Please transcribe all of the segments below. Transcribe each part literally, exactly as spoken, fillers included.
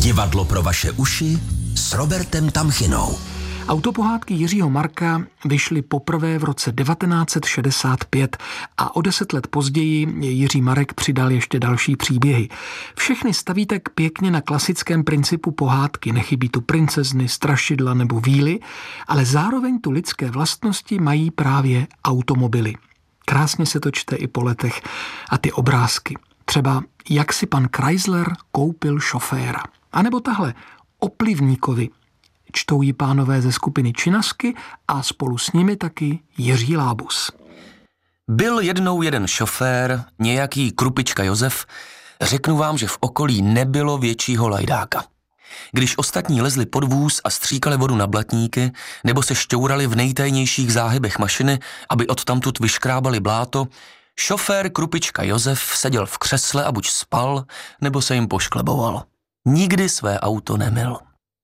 Divadlo pro vaše uši s Robertem Tamchinou. Autopohádky Jiřího Marka vyšly poprvé v roce devatenáct set šedesát pět a o deset let později Jiří Marek přidal ještě další příběhy. Všechny staví tak pěkně na klasickém principu pohádky. Nechybí tu princezny, strašidla nebo víly, ale zároveň tu lidské vlastnosti mají právě automobily. Krásně se to čte i po letech a ty obrázky. Třeba jak si pan Chrysler koupil šoféra. A nebo tahle o plivníkovi. Čtou ji pánové ze skupiny Činasky a spolu s nimi taky Jiří Lábus. Byl jednou jeden šofér, nějaký Krupička Josef. Řeknu vám, že v okolí nebylo většího lajdáka. Když ostatní lezli pod vůz a stříkali vodu na blatníky, nebo se šťourali v nejtajnějších záhybech mašiny, aby odtamtud vyškrábali bláto, šofér Krupička Josef seděl v křesle a buď spal, nebo se jim poškleboval. Nikdy své auto nemyl.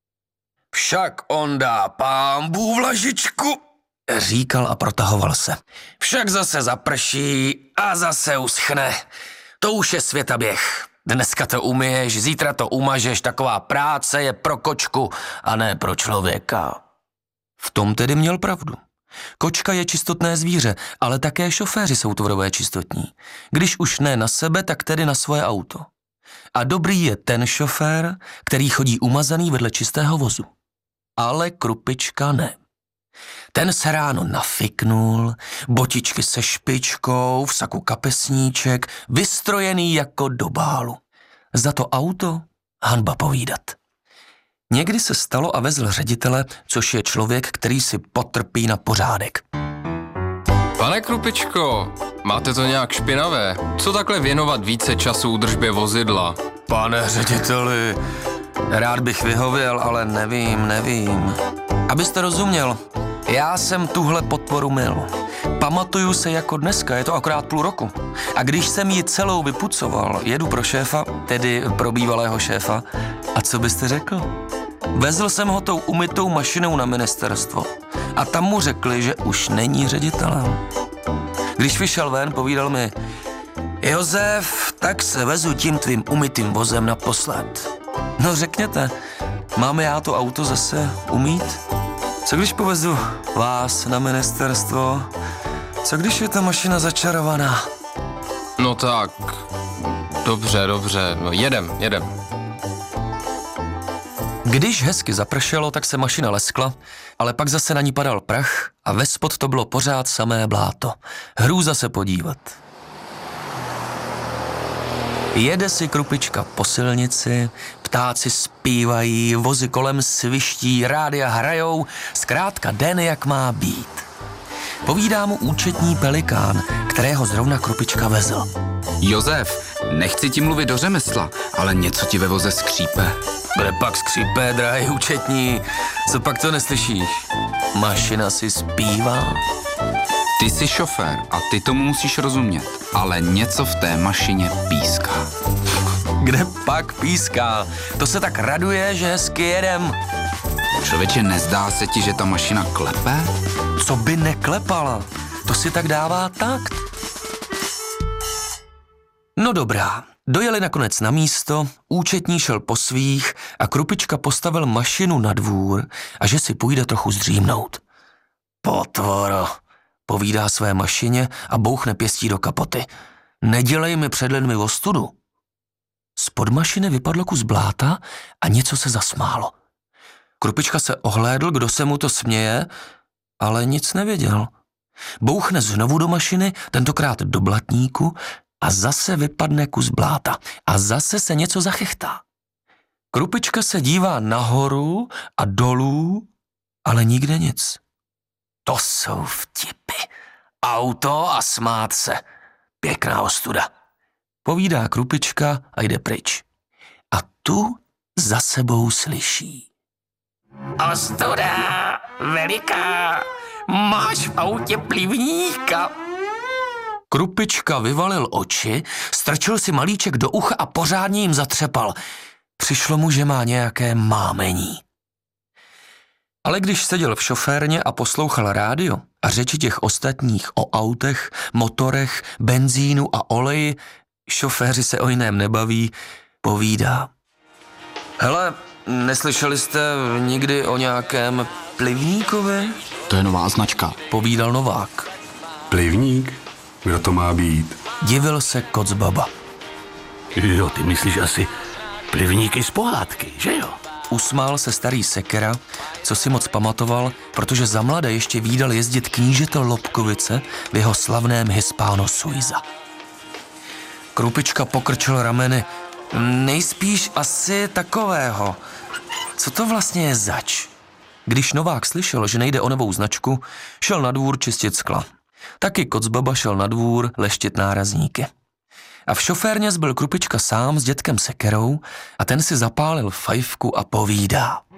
Však on dá pámbu vlažičku, říkal a protahoval se. Však zase zaprší a zase uschne. To už je světaběh. Dneska to umyješ, zítra to umažeš, taková práce je pro kočku a ne pro člověka. V tom tedy měl pravdu. Kočka je čistotné zvíře, ale také šoféři jsou tvorové čistotní. Když už ne na sebe, tak tedy na svoje auto. A dobrý je ten šofér, který chodí umazaný vedle čistého vozu. Ale Krupička ne. Ten se ráno nafiknul, botičky se špičkou, v saku kapesníček, vystrojený jako do bálu. Za to auto hanba povídat. Někdy se stalo a vezl ředitele, což je člověk, který si potrpí na pořádek. Pane Krupičko, máte to nějak špinavé? Co takhle věnovat více času údržbě vozidla? Pane řediteli, rád bych vyhověl, ale nevím, nevím. Abyste rozuměl, já jsem tuhle potvoru myl. Pamatuju se jako dneska, je to akorát půl roku. A když jsem ji celou vypucoval, jedu pro šéfa, tedy pro bývalého šéfa. A co byste řekl? Vezl jsem ho tou umytou mašinou na ministerstvo. A tam mu řekli, že už není ředitelem. Když vyšel ven, povídal mi: Josef, tak se vezu tím tvým umytým vozem naposled. No řekněte, máme já to auto zase umýt? Co když povezu vás na ministerstvo? Co když je ta mašina začarovaná? No tak, dobře, dobře, no jedem, jedem. Když hezky zapršelo, tak se mašina leskla, ale pak zase na ní padal prach a vespod to bylo pořád samé bláto. Hrůza se podívat. Jede si Krupička po silnici, ptáci zpívají, vozy kolem sviští, rádia hrajou, zkrátka den jak má být. Povídá mu účetní Pelikán, kterého zrovna Krupička vezl. Josef, nechci ti mluvit do řemesla, ale něco ti ve voze skřípe. Kde pak skřípe, drahý účetní, co pak to neslyšíš? Mašina si zpívá. Ty jsi šofér a ty tomu musíš rozumět, ale něco v té mašině píská. Kde pak píská? To se tak raduje, že hezky jedem. Člověče, nezdá se ti, že ta mašina klepe? Co by neklepala? To si tak dává takt. No dobrá, dojeli nakonec na místo, účetní šel po svých a Krupička postavil mašinu na dvůr a že si půjde trochu zdřímnout. Potvoro, povídá své mašině a bouchne pěstí do kapoty. Nedělej mi před lidmi ostudu. Spod mašiny vypadlo kus bláta a něco se zasmálo. Krupička se ohlédl, kdo se mu to směje, ale nic nevěděl. Bouchne znovu do mašiny, tentokrát do blatníku, a zase vypadne kus bláta a zase se něco zachechtá. Krupička se dívá nahoru a dolů, ale nikde nic. To jsou vtipy. Auto a smát se. Pěkná ostuda. Povídá Krupička a jde pryč. A tu za sebou slyší. Ostuda veliká, máš v autě plivníka. Krupička vyvalil oči, strčil si malíček do ucha a pořádně jim zatřepal. Přišlo mu, že má nějaké mámení. Ale když seděl v šoférně a poslouchal rádio a řeči těch ostatních o autech, motorech, benzínu a oleji, šoféři se o jiném nebaví, povídá. Hele, neslyšeli jste nikdy o nějakém plivníkovi? To je nová značka. Povídal Novák. Plivník? Kdo to má být? Divil se Kocbaba. Jo, ty myslíš asi plivníky z pohádky, že jo? Usmál se starý Sekera, co si moc pamatoval, protože za mladé ještě vídal jezdit knížete Lobkovice v jeho slavném Hispano Suiza. Krupička pokrčil rameny. Nejspíš asi takového. Co to vlastně je zač? Když Novák slyšel, že nejde o novou značku, šel na dvůr čistit skla. Taky Kocbaba šel na dvůr leštit nárazníky. A v šoférně zbyl Krupička sám s dětkem Sekerou a ten si zapálil fajfku a povídá.